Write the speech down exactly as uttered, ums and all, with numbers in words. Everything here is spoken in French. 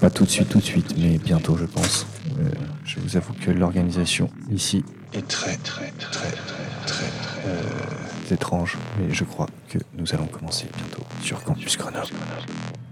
pas tout de suite, tout de suite, mais bientôt, je pense. Euh, je vous avoue que l'organisation ici est très, très, très, très, très euh, étrange, mais je crois que nous allons commencer bientôt sur Campus Grenoble.